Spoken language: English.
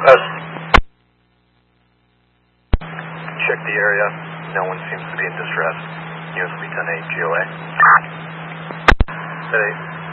Check the area. No one seems to be in distress. US 10-8 GOA. 10-8.